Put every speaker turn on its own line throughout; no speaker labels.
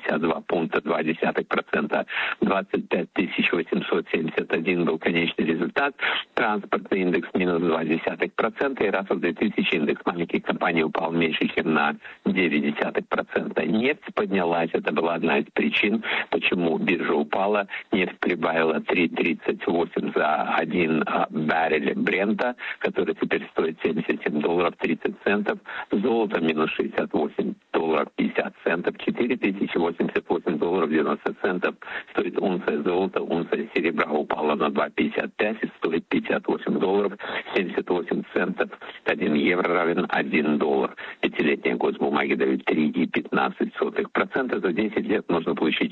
52 пункта 0,2%. 25 871 был конечный результат. Транспортный индекс минус 0,2%. И Russell 2000 индекс маленьких компаний упал меньше, чем на 0,9%. Нефть поднялась. Это была одна из причин, почему биржа упала. Нефть прибавила 3,38 за 1 баррель Брента, который теперь стоит $77.30. Золото минус 68 долларов 50 центов. 4088 долларов 90 центов стоит унция золота. Унция серебра упала на 2,55 и стоит 58 долларов 78 центов. 1 евро равен 1 доллар. Пятилетние госбумаги дают 3,15%. За 10 лет можно получить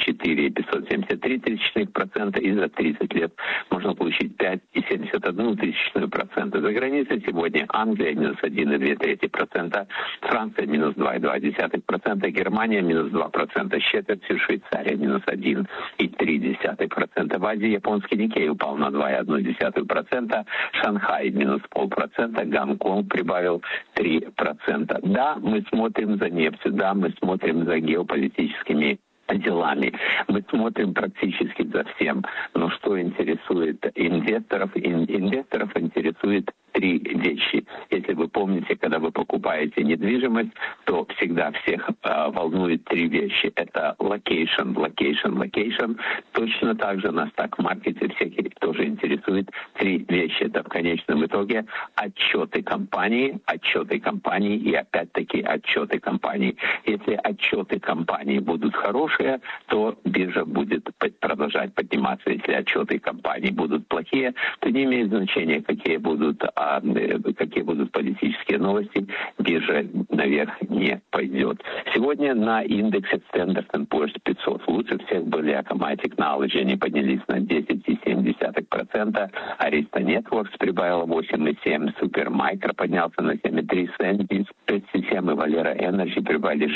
4,573%. И за 30 лет можно получить 5,71%. За границей сегодня Англия минус 1,2%, Франция минус 2,2%, Германия минус 2%, четвертью Швейцария минус 1,3%. В Азии японский Никей упал на 2,1%, Шанхай минус 0,5%, Гонконг прибавил 3%. Да, мы смотрим за нефтью, да, мы смотрим за геополитическими делами. Мы смотрим практически за всем. Но что интересует инвесторов? Инвесторов интересует 3 вещи. Если вы помните, когда вы покупаете недвижимость, то всегда всех волнует 3 вещи. Это location. Точно так же на стак-маркете всех тоже интересует 3 вещи. Это в конечном итоге отчеты компании и опять-таки отчеты компании. Если отчеты компании будут хорошие, то биржа будет продолжать подниматься. Если отчеты компаний будут плохие, то не имеет значения, какие будут политические новости, биржа наверх не пойдет. Сегодня на индексе Standard & Poor's 500 лучше всех были Akamai Technology, они поднялись на 10,7%, Arista Networks прибавила 8,7%, Supermicro поднялся на 7,3%, Sentis, 6,7% и Valera Energy прибавили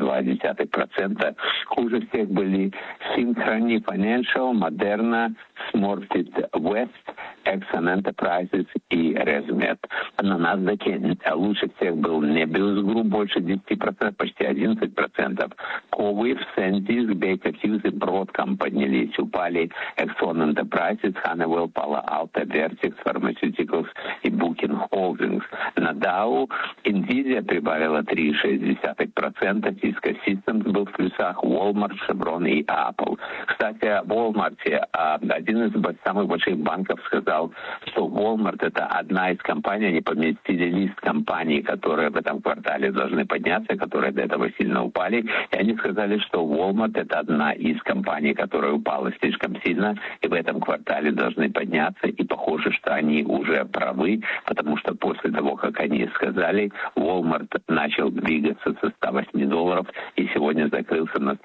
6,2%. Хуже всех были Synchrony Financial, Moderna, Smurfit West, Exxon Enterprises и ResMed. На NASDAQ лучше всех был Nebius Group, больше 10%, почти 11%. Cowif, Sentis, Baker Hughes и Broadcom поднялись, упали Exxon Enterprises, Honeywell, Palo Alto, Vertex Pharmaceuticals и Booking Holdings. На Dow Nvidia прибавила 3,6%, Cisco Systems был в плюсах, Walmart, Chevron и Apple. Кстати, о Walmart один из самых больших банков сказал, что Walmart — это одна из компаний, они поместили лист компаний, которые в этом квартале должны подняться, которые до этого сильно упали, и они сказали, что Walmart — это одна из компаний, которая упала слишком сильно, и в этом квартале должны подняться, и похоже, что они уже правы, потому что после того, как они сказали, Walmart начал двигаться со $108 и сегодня закрылся на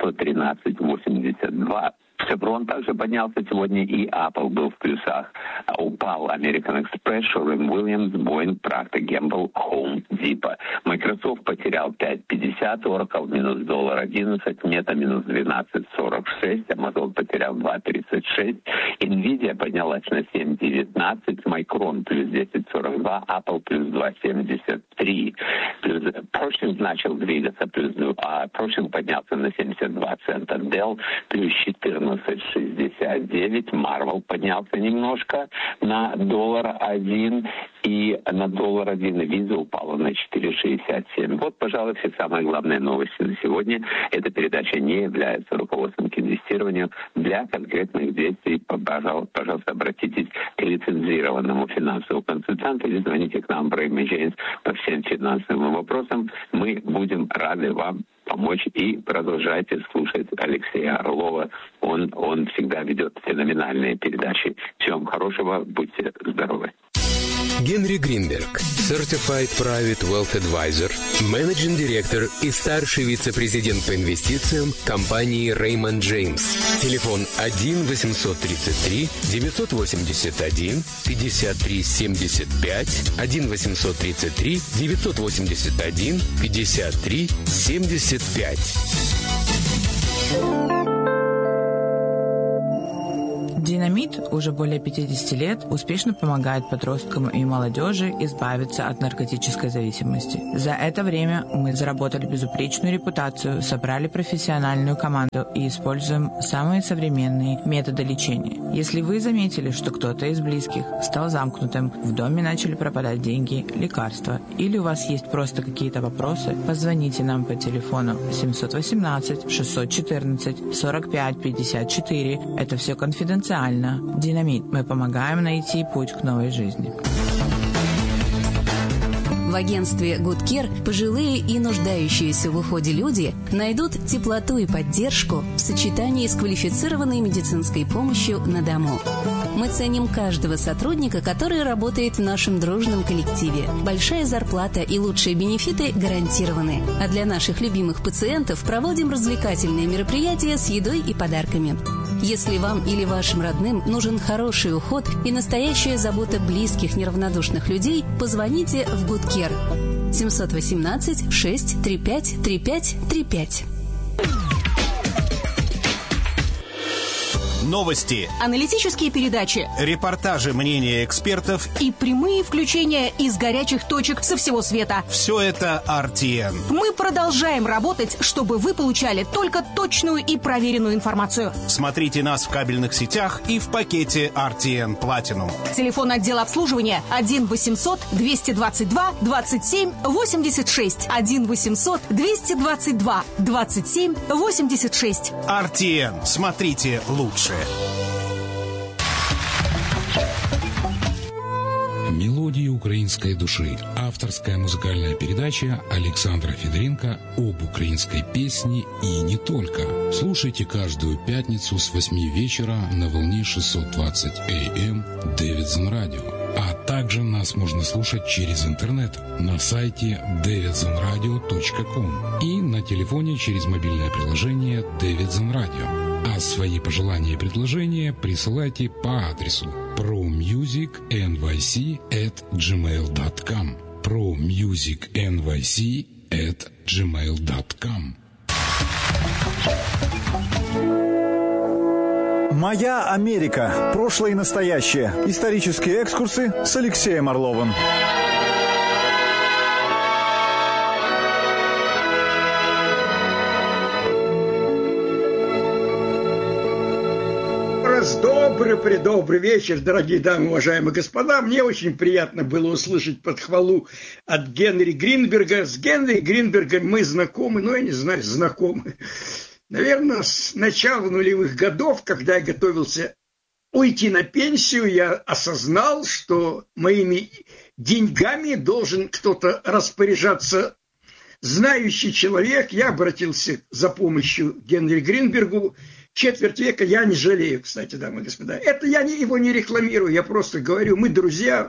113,82. Chevron также поднялся сегодня, и Apple был в плюсах. Упал American Express, Sherwin-Williams, Boeing, Procter Gamble, Home Depot. Microsoft потерял 5,50, Oracle минус $1.11, Meta минус 12,46, Amazon потерял 2,36, Nvidia поднялась на 7,19, Micron плюс 10,42, Apple плюс 2,73. Pershing начал двигаться, Pershing поднялся на 72 цента, Dell плюс 14,69, Marvel поднялся немножко на $1, и на $1 Visa упала на 4,67. Вот, пожалуй, все самые главные новости на сегодня. Эта передача не является руководством к инвестированию. Для конкретных действий, пожалуйста, обратитесь к лицензированному финансовому консультанту или звоните к нам в Raymond James по всем финансовым вопросам. Мы будем рады вам помочь, и продолжайте слушать Алексея Орлова. Он всегда ведет феноменальные передачи. Всего вам хорошего, будьте здоровы.
Генри Гринберг, Certified Private Wealth Advisor, менеджинг директор и старший вице-президент по инвестициям компании Raymond James. Телефон 1-833-981-53-75, 1-833-981-53-75.
Динамит уже более 50 лет успешно помогает подросткам и молодежи избавиться от наркотической зависимости. За это время мы заработали безупречную репутацию, собрали профессиональную команду и используем самые современные методы лечения. Если вы заметили, что кто-то из близких стал замкнутым, в доме начали пропадать деньги, лекарства, или у вас есть просто какие-то вопросы, позвоните нам по телефону 718-614-45-54. Это все конфиденциально. Динамит. Мы помогаем найти путь к новой жизни.
В агентстве Good Care пожилые и нуждающиеся в уходе люди найдут теплоту и поддержку в сочетании с квалифицированной медицинской помощью на дому. Мы ценим каждого сотрудника, который работает в нашем дружном коллективе. Большая зарплата и лучшие бенефиты гарантированы. А для наших любимых пациентов проводим развлекательные мероприятия с едой и подарками. Если вам или вашим родным нужен хороший уход и настоящая забота близких, неравнодушных людей, позвоните в Good Care 718-635-3535.
Новости,
аналитические передачи,
репортажи, мнения экспертов
и прямые включения из горячих точек со всего света.
Все это RTN.
Мы продолжаем работать, чтобы вы получали только точную и проверенную информацию.
Смотрите нас в кабельных сетях и в пакете RTN Platinum.
Телефон отдела обслуживания 1-800-222-27-86. 1-800-222-27-86.
RTN. Смотрите лучше.
Мелодии украинской души. Авторская музыкальная передача Александра Федоренко об украинской песне и не только. Слушайте каждую пятницу с 8 вечера на волне 620 АМ Davidson Radio. А также нас можно слушать через интернет на сайте davidsonradio.com и на телефоне через мобильное приложение Davidson Radio. А свои пожелания и предложения присылайте по адресу promusicnyc@gmail.com promusicnyc@gmail.com.
«Моя Америка. Прошлое и настоящее». Исторические экскурсы с Алексеем Орловым.
Добрый вечер, дорогие дамы, уважаемые господа. Мне очень приятно было услышать похвалу от Генри Гринберга. С Генри Гринбергом мы знакомы, я не знаю, знакомы. Наверное, с начала нулевых годов, когда я готовился уйти на пенсию, я осознал, что моими деньгами должен кто-то распоряжаться, знающий человек. Я обратился за помощью к Генри Гринбергу. Четверть века я не жалею, кстати, дамы и господа. Это я его не рекламирую, я просто говорю, мы друзья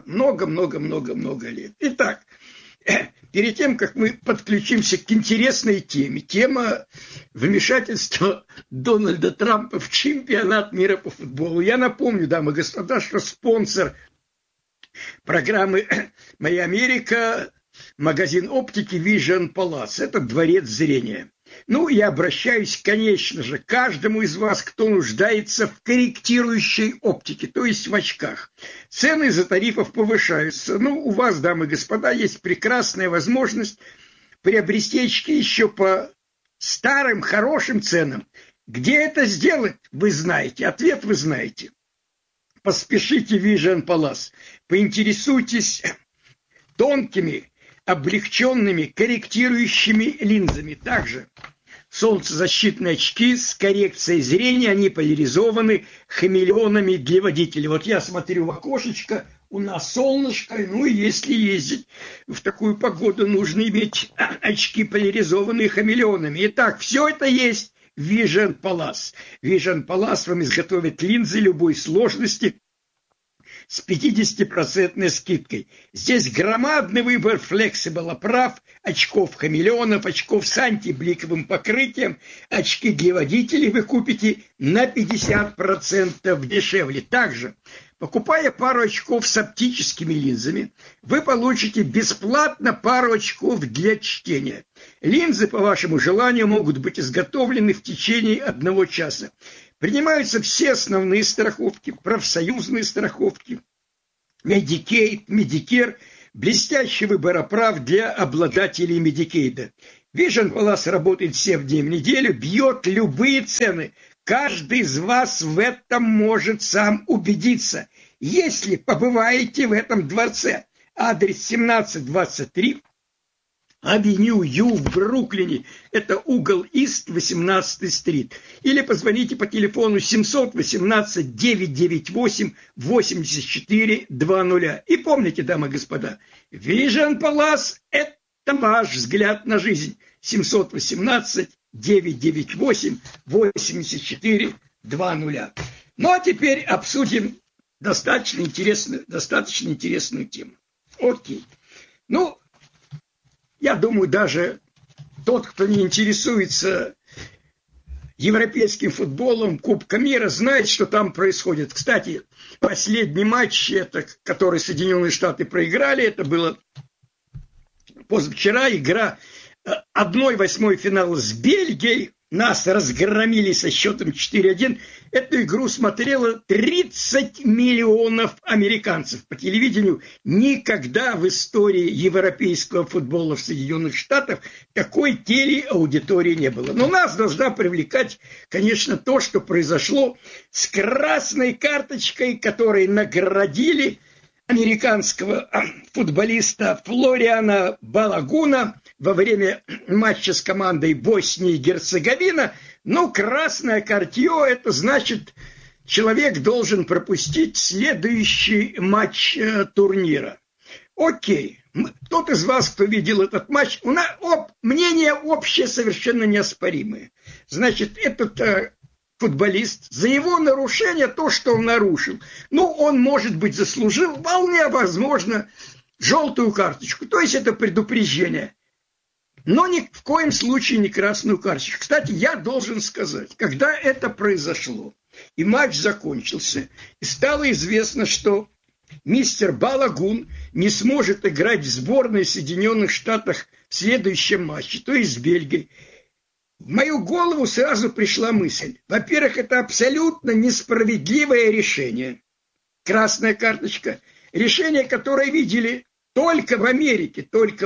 много лет. Итак, перед тем, как мы подключимся к интересной теме, тема вмешательства Дональда Трампа в чемпионат мира по футболу. Я напомню, дамы и господа, что спонсор программы «Моя Америка» магазин оптики Vision Palace. Это дворец зрения. Я обращаюсь, конечно же, к каждому из вас, кто нуждается в корректирующей оптике, то есть в очках. Цены за тарифов повышаются. У вас, дамы и господа, есть прекрасная возможность приобрести очки еще по старым, хорошим ценам. Где это сделать, вы знаете. Ответ вы знаете. Поспешите в Vision Palace. Поинтересуйтесь тонкими, облегченными корректирующими линзами. Также солнцезащитные очки с коррекцией зрения, они поляризованы хамелеонами для водителей. Вот я смотрю в окошечко, у нас солнышко, и если ездить в такую погоду, нужно иметь очки поляризованные хамелеонами. Итак, все это есть в Vision Palace. Vision Palace вам изготовит линзы любой сложности с 50% скидкой. Здесь громадный выбор флексибл оправ, очков хамелеонов, очков с антибликовым покрытием, очки для водителей вы купите на 50% дешевле. Также, покупая пару очков с оптическими линзами, вы получите бесплатно пару очков для чтения. Линзы, по вашему желанию, могут быть изготовлены в течение 1 часа. Принимаются все основные страховки, профсоюзные страховки, Medicaid, Medicare, блестящий выбор прав для обладателей Medicaid. Vision Palace работает 7 дней в неделю, бьет любые цены. Каждый из вас в этом может сам убедиться, если побываете в этом дворце. Адрес 1723, Авеню Ю в Бруклине. Это угол Ист, 18-й стрит. Или позвоните по телефону 718-998-8420. И помните, дамы и господа, Vision Palace – это ваш взгляд на жизнь. 718-998-8420. Ну а теперь обсудим достаточно интересную тему. Окей. Ну, я думаю, даже тот, кто не интересуется европейским футболом, Кубком мира, знает, что там происходит. Кстати, последний матч, который Соединенные Штаты проиграли, это было позавчера, игра 1/8 финала с Бельгией. Нас разгромили со счетом 4-1. Эту игру смотрело 30 миллионов американцев по телевидению. Никогда в истории европейского футбола в Соединенных Штатах такой телеаудитории не было. Но нас должна привлекать, конечно, то, что произошло с красной карточкой, которой наградили американского футболиста Флориана Балагуна во время матча с командой Боснии и Герцеговина. Ну, красное картье, это значит, человек должен пропустить следующий матч турнира. Окей. Тот из вас, кто видел этот матч, мнение общее совершенно неоспоримое. Значит, этот футболист, за его нарушение, то, что он нарушил, ну, он, может быть, заслужил, вполне возможно, желтую карточку. То есть это предупреждение. Но ни в коем случае не красную карточку. Кстати, я должен сказать, когда это произошло, и матч закончился, и стало известно, что мистер Балагун не сможет играть в сборной Соединенных Штатов в следующем матче, то есть с Бельгией, в мою голову сразу пришла мысль. Во-первых, это абсолютно несправедливое решение. Красная карточка. Решение, которое видели только в Америке.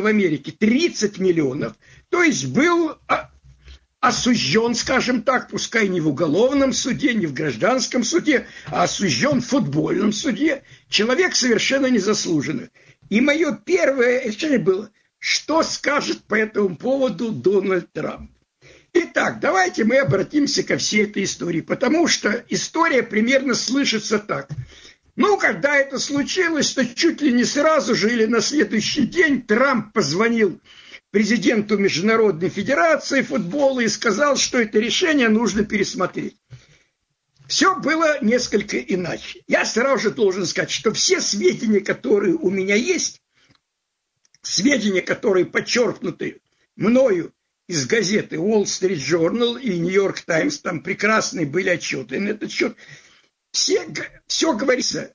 30 миллионов. То есть был осужден, скажем так, пускай не в уголовном суде, не в гражданском суде, а осужден в футбольном суде. Человек совершенно незаслуженно. И мое первое решение было, что скажет по этому поводу Дональд Трамп. Итак, давайте мы обратимся ко всей этой истории, потому что история примерно слышится так. Ну, когда это случилось, то чуть ли не сразу же или на следующий день Трамп позвонил президенту Международной Федерации футбола и сказал, что это решение нужно пересмотреть. Все было несколько иначе. Я сразу же должен сказать, что все сведения, которые у меня есть, сведения, которые подчеркнуты мною из газеты Wall Street Journal и New York Times, там прекрасные были отчеты на этот счет, все говорится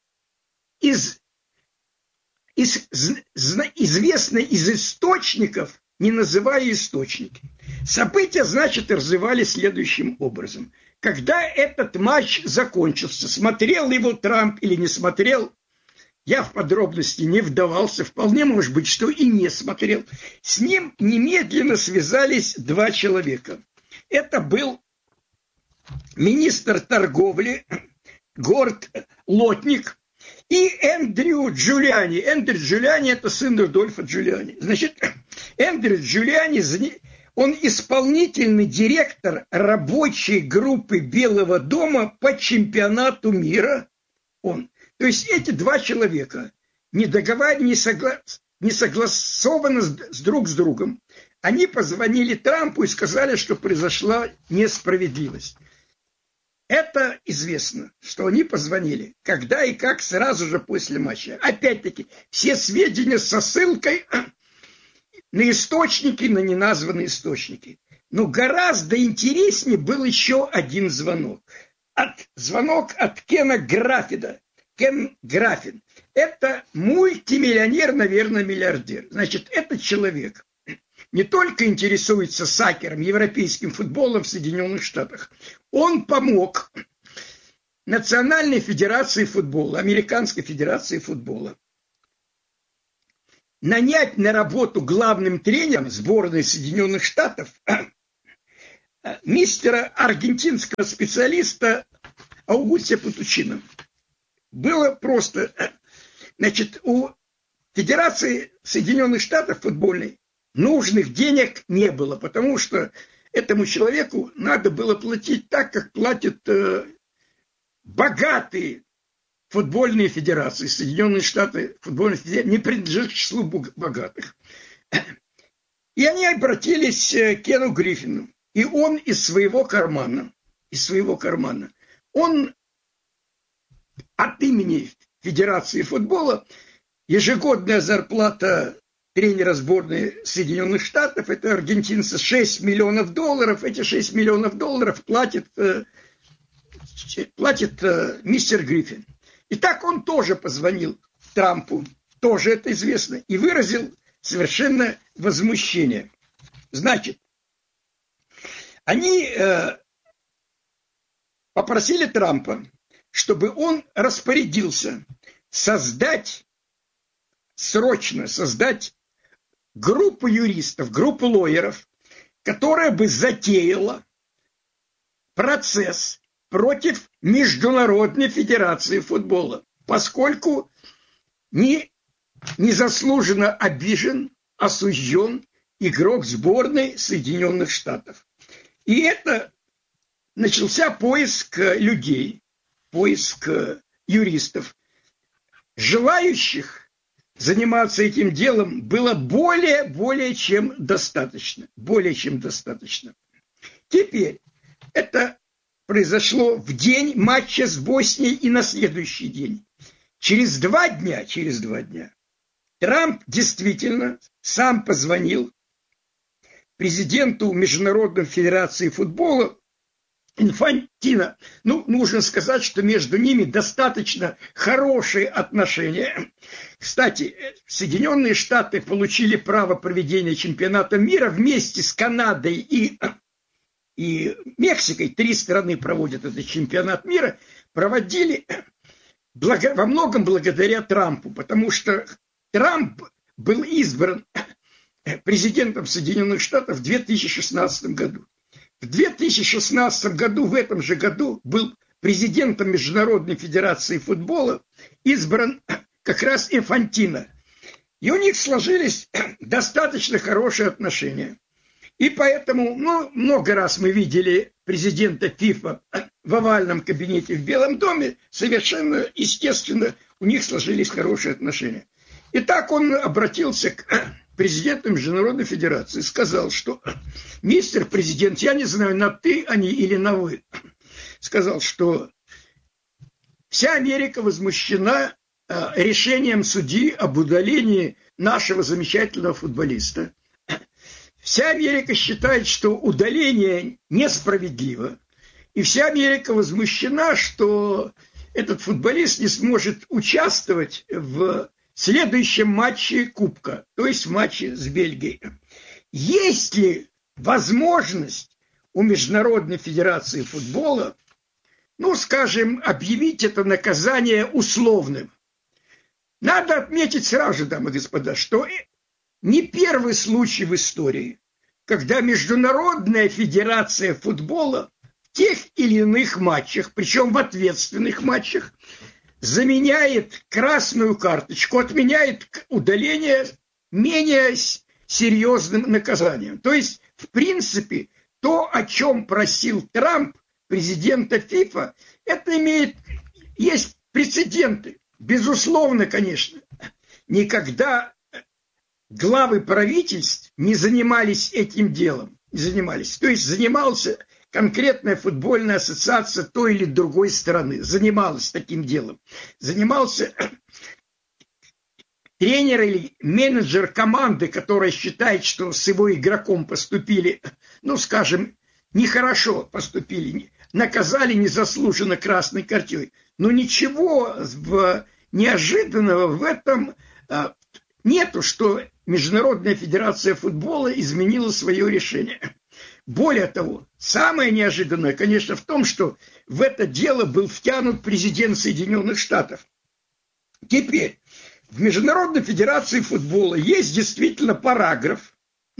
известно из источников, не называя источники. События, значит, развивались следующим образом. Когда этот матч закончился, смотрел его Трамп или не смотрел, я в подробности не вдавался, вполне может быть, что и не смотрел. С ним немедленно связались два человека. Это был министр торговли Горд Лотник и Эндрю Джулиани. Эндрю Джулиани – это сын Рудольфа Джулиани. Значит, Эндрю Джулиани, он исполнительный директор рабочей группы Белого дома по чемпионату мира. То есть эти два человека не согласованы друг с другом. Они позвонили Трампу и сказали, что произошла несправедливость. Это известно, что они позвонили. Когда и как, сразу же после матча. Опять-таки, все сведения со ссылкой на источники, на неназванные источники. Но гораздо интереснее был еще один звонок. Звонок от Кена Граффина. Кен Граффин. Это мультимиллионер, наверное, миллиардер. Значит, этот человек не только интересуется сакером, европейским футболом в Соединенных Штатах. Он помог Национальной Федерации футбола, Американской Федерации футбола, нанять на работу главным тренером сборной Соединенных Штатов мистера аргентинского специалиста Аугусто Путучино. Было просто, значит, у Федерации Соединенных Штатов футбольной нужных денег не было, потому что этому человеку надо было платить так, как платят богатые футбольные федерации. Соединенные Штаты футбольные федерации не принадлежат к числу богатых. И они обратились к Кену Гриффину. И он из своего кармана, он от имени Федерации футбола, ежегодная зарплата тренера сборной Соединенных Штатов, это аргентинцы, $6 миллионов. Эти $6 миллионов платит мистер Гриффин. И так он тоже позвонил Трампу, тоже это известно, и выразил совершенно возмущение. Значит, они попросили Трампа, чтобы он распорядился срочно создать группу юристов, группу лоеров, которая бы затеяла процесс против Международной Федерации футбола, поскольку незаслуженно обижен, осужден игрок сборной Соединенных Штатов. И это начался поиск людей, поиск юристов. Желающих заниматься этим делом было более чем достаточно. Теперь это произошло в день матча с Боснией и на следующий день. Через два дня Трамп действительно сам позвонил президенту Международной Федерации футбола Инфантино. Нужно сказать, что между ними достаточно хорошие отношения. Кстати, Соединенные Штаты получили право проведения чемпионата мира вместе с Канадой и Мексикой. 3 страны проводят этот чемпионат мира. Проводили во многом благодаря Трампу, потому что Трамп был избран президентом Соединенных Штатов в 2016 году. В 2016 году, в этом же году, был президентом Международной Федерации футбола избран как раз Инфантино. И у них сложились достаточно хорошие отношения. И поэтому, много раз мы видели президента ФИФА в овальном кабинете в Белом доме, совершенно естественно, у них сложились хорошие отношения. И так он обратился к президенту Международной Федерации, сказал, что мистер президент, я не знаю, на ты они или на вы, сказал, что вся Америка возмущена решением судьи об удалении нашего замечательного футболиста. Вся Америка считает, что удаление несправедливо. И вся Америка возмущена, что этот футболист не сможет участвовать в следующем матче Кубка, то есть в матче с Бельгией. Есть ли возможность у Международной Федерации футбола, скажем, объявить это наказание условным? Надо отметить сразу же, дамы и господа, что не первый случай в истории, когда Международная Федерация футбола в тех или иных матчах, причем в ответственных матчах, заменяет красную карточку, отменяет удаление менее серьезным наказанием. То есть, в принципе, то, о чем просил Трамп, президента ФИФА, есть прецеденты. Безусловно, конечно, никогда главы правительств не занимались этим делом. То есть, занимался конкретная футбольная ассоциация той или другой страны, занималась таким делом. Занимался тренер или менеджер команды, которая считает, что с его игроком поступили, скажем, нехорошо поступили, наказали незаслуженно красной картиной. Но ничего неожиданного в этом нету, что Международная федерация футбола изменила свое решение. Более того, самое неожиданное, конечно, в том, что в это дело был втянут президент Соединенных Штатов. Теперь в Международной федерации футбола есть действительно параграф,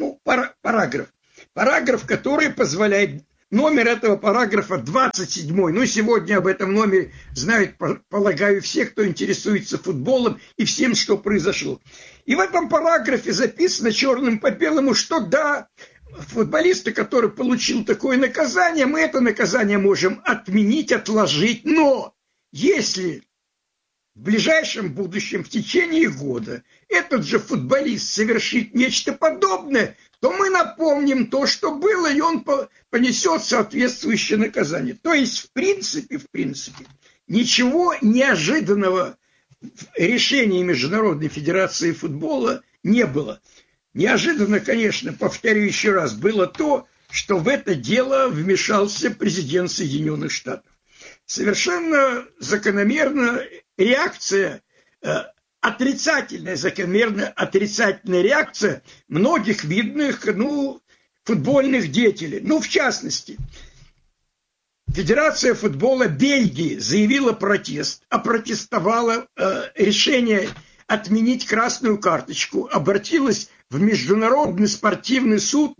который позволяет, номер этого параграфа 27. Сегодня об этом номере знают, полагаю, все, кто интересуется футболом и всем, что произошло. И в этом параграфе записано черным по белому, что да, футболиста, который получил такое наказание, мы это наказание можем отменить, отложить, но если в ближайшем будущем, в течение года, этот же футболист совершит нечто подобное, то мы напомним то, что было, и он понесет соответствующее наказание. То есть, в принципе, ничего неожиданного в решении Международной федерации футбола не было. Неожиданно, конечно, повторю еще раз, было то, что в это дело вмешался президент Соединенных Штатов. Совершенно закономерная реакция, закономерная отрицательная реакция многих видных, футбольных деятелей. В частности, Федерация футбола Бельгии заявила протест, опротестовала решение отменить красную карточку, обратилась в Международный спортивный суд.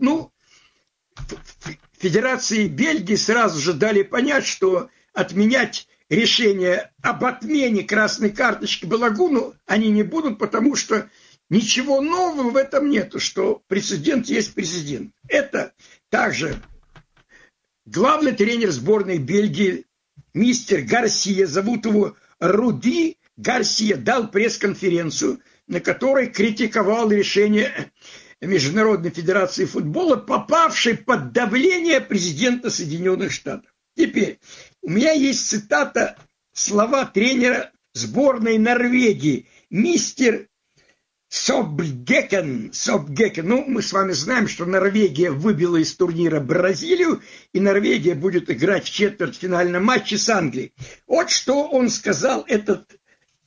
Федерации Бельгии сразу же дали понять, что отменять решение об отмене красной карточки Балагуну они не будут, потому что ничего нового в этом нету, что прецедент есть прецедент. Это также главный тренер сборной Бельгии, мистер Гарсия, зовут его Руди Гарсия, дал пресс-конференцию, на которой критиковал решение Международной федерации футбола, попавшей под давление президента Соединенных Штатов. Теперь, у меня есть цитата, слова тренера сборной Норвегии, мистер Собгекен. Мы с вами знаем, что Норвегия выбила из турнира Бразилию, и Норвегия будет играть в четвертьфинальном матче с Англией. Вот что он сказал, этот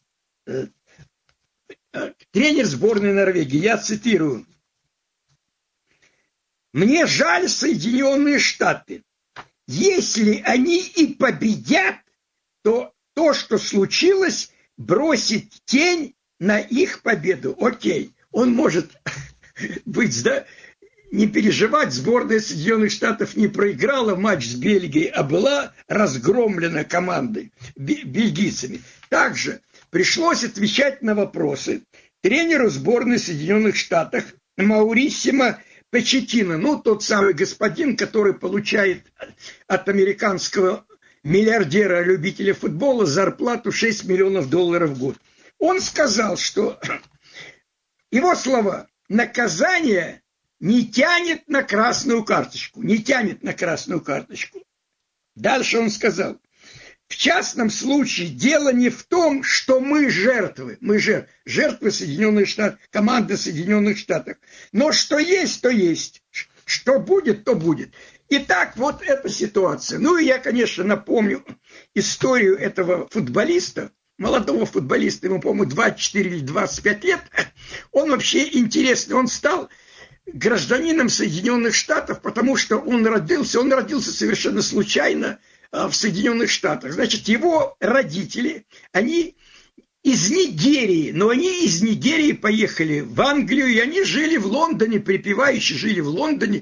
тренер сборной Норвегии, я цитирую. «Мне жаль Соединенные Штаты. Если они и победят, то то, что случилось, бросит тень на их победу». Окей, он может быть, не переживать, сборная Соединенных Штатов не проиграла матч с Бельгией, а была разгромлена командой, бельгийцами. Также пришлось отвечать на вопросы тренеру сборной Соединенных Штатов Маурисимо Почеттино, тот самый господин, который получает от американского миллиардера-любителя футбола зарплату $6 миллионов в год. Он сказал, что, его слова, наказание не тянет на красную карточку. Дальше он сказал, в частном случае дело не в том, что мы жертвы. Жертвы Соединенных Штатов, команда Соединенных Штатов. Но что есть, то есть. Что будет, то будет. Итак, вот эта ситуация. И я, конечно, напомню историю этого футболиста, молодого футболиста, ему, по-моему, 24 или 25 лет. Он вообще интересный. Он стал гражданином Соединенных Штатов, потому что он родился совершенно случайно в Соединенных Штатах. Значит, его родители, они из Нигерии, но они из Нигерии поехали в Англию, и они жили в Лондоне, припеваючи жили в Лондоне.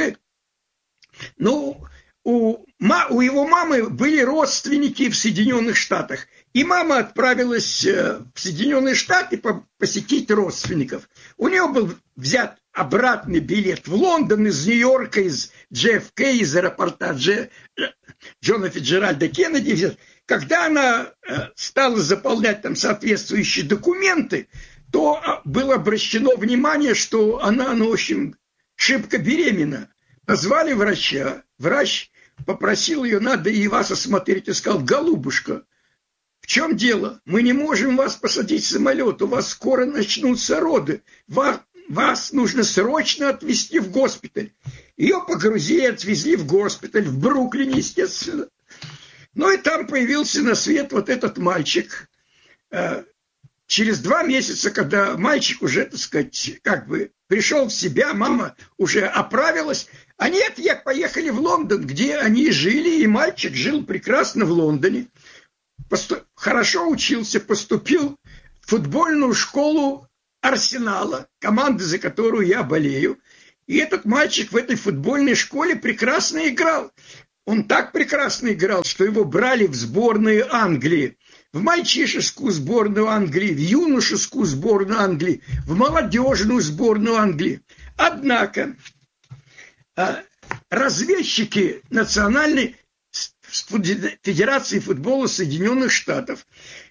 У его мамы были родственники в Соединенных Штатах. И мама отправилась в Соединенные Штаты посетить родственников. У нее был взят обратный билет в Лондон из Нью-Йорка, из JFK, из аэропорта Джона Фитджеральда Кеннеди. Когда она стала заполнять там соответствующие документы, то было обращено внимание, что она, в общем, шибко беременна. Позвали врача. Врач попросил ее, надо и вас осмотреть, и сказал, голубушка, в чем дело? Мы не можем вас посадить в самолет, у вас скоро начнутся роды. Вас нужно срочно отвезти в госпиталь. Ее погрузили, отвезли в госпиталь, в Бруклине, естественно. И там появился на свет вот этот мальчик, через 2 месяца, когда мальчик уже, так сказать, как бы пришел в себя, мама уже оправилась, они поехали в Лондон, где они жили, и мальчик жил прекрасно в Лондоне. Хорошо учился, поступил в футбольную школу Арсенала, команды, за которую я болею. И этот мальчик в этой футбольной школе прекрасно играл. Он так прекрасно играл, что его брали в сборную Англии, в мальчишескую сборную Англии, в юношескую сборную Англии, в молодежную сборную Англии. Однако разведчики Национальной Федерации футбола Соединенных Штатов,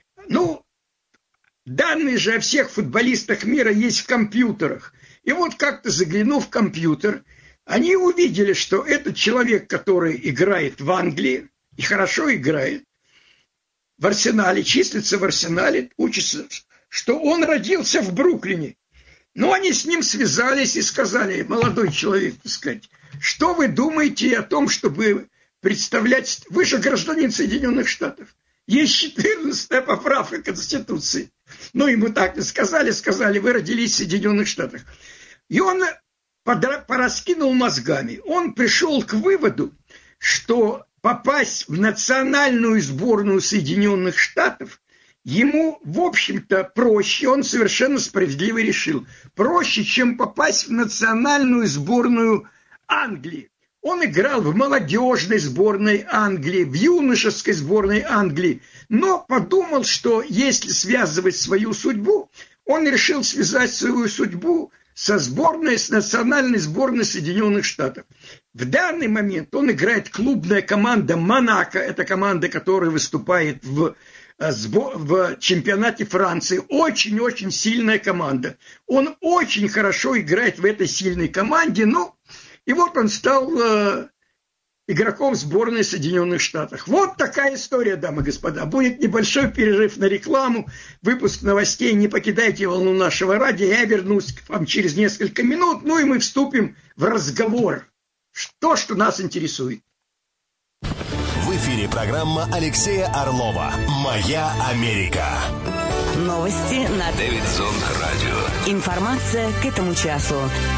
данные же о всех футболистах мира есть в компьютерах. И вот как-то заглянув в компьютер, они увидели, что этот человек, который играет в Англии, и хорошо играет, в Арсенале, числится в Арсенале, учится, что он родился в Бруклине. Но они с ним связались и сказали: молодой человек, так сказать, что вы думаете о том, чтобы представлять... Вы же гражданин Соединенных Штатов. Есть 14-я поправка Конституции. Ему так и сказали, вы родились в Соединенных Штатах. И он пораскинул мозгами. Он пришел к выводу, что попасть в национальную сборную Соединенных Штатов ему, в общем-то, проще, он совершенно справедливо решил, проще, чем попасть в национальную сборную Англии. Он играл в молодежной сборной Англии, в юношеской сборной Англии, но подумал, что если связывать свою судьбу, он решил связать свою судьбу с национальной сборной Соединенных Штатов. В данный момент он играет клубная команда «Монако», это команда, которая выступает в чемпионате Франции. Очень-очень сильная команда. Он очень хорошо играет в этой сильной команде, и вот он стал игроком сборной Соединенных Штатов. Вот такая история, дамы и господа. Будет небольшой перерыв на рекламу, выпуск новостей. Не покидайте волну нашего радио. Я вернусь к вам через несколько минут. И мы вступим в разговор. Что нас интересует.
В эфире программа Алексея Орлова «Моя Америка».
Новости на
Дэвидсон радио.
Информация к этому часу.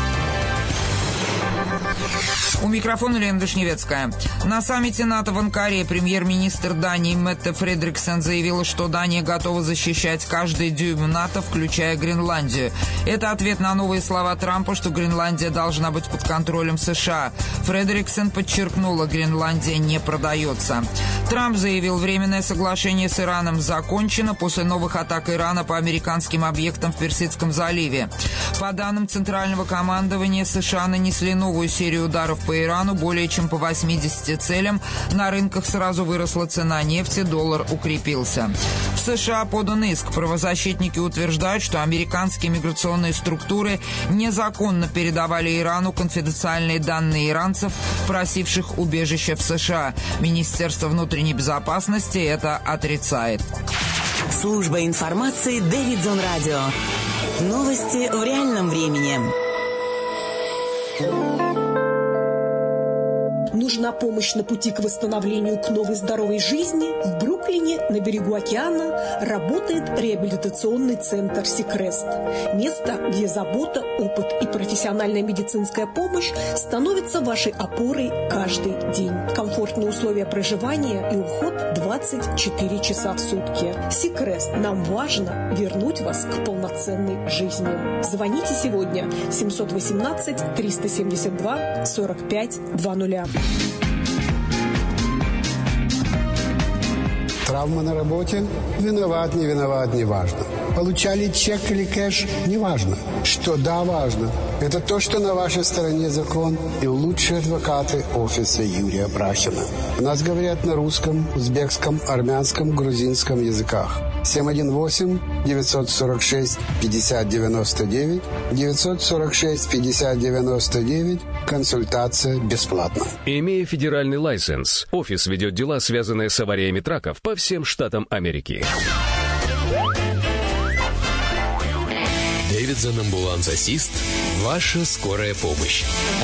У микрофона Лена Вишневецкая. На саммите НАТО в Анкаре премьер-министр Дании Метте Фредериксен заявила, что Дания готова защищать каждый дюйм НАТО, включая Гренландию. Это ответ на новые слова Трампа, что Гренландия должна быть под контролем США. Фредериксен подчеркнула, Гренландия не продается. Трамп заявил, временное соглашение с Ираном закончено после новых атак Ирана по американским объектам в Персидском заливе. По данным Центрального командования, США нанесли новую серию ударов по Ирану, более чем по 80 целям. На рынках сразу выросла цена нефти, доллар укрепился. В США подан иск. Правозащитники утверждают, что американские миграционные структуры незаконно передавали Ирану конфиденциальные данные иранцев, просивших убежище в США. Министерство внутренней безопасности это отрицает.
Служба информации Дэвидсон радио. Новости в реальном времени.
Нужна помощь на пути к восстановлению к новой здоровой жизни? В Бруклине, на берегу океана, работает реабилитационный центр «Сикрест». Место, где забота, опыт и профессиональная медицинская помощь становятся вашей опорой каждый день. Комфортные условия проживания и уход 24 часа в сутки. «Сикрест». Нам важно вернуть вас к полноценной жизни. Звоните сегодня 718-372-4520.
Травма на работе? Виноват, не виноват, не важно. Получали чек или кэш? Не важно. Что да, важно. Это то, что на вашей стороне закон и лучшие адвокаты офиса Юрия Брахина. У нас говорят на русском, узбекском, армянском, грузинском языках. 718-946-5099, 946-5099, консультация бесплатна.
Имея федеральный лайсенс, офис ведет дела, связанные с авариями траков по всем штатам Америки.
Дэвидсон Амбуланс Ассист. Ваша скорая помощь.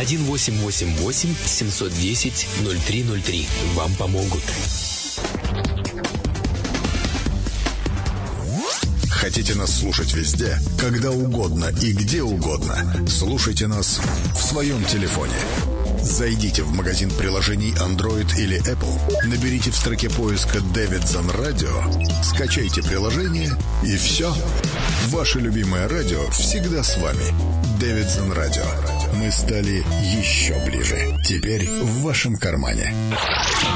1-888-710-0303. Вам помогут.
Хотите нас слушать везде, когда угодно и где угодно? Слушайте нас в своем телефоне. Зайдите в магазин приложений Android или Apple, наберите в строке поиска «Davidson Radio», скачайте приложение и все. Ваше любимое радио всегда с вами. Davidson Radio. Мы стали еще ближе. Теперь в вашем кармане.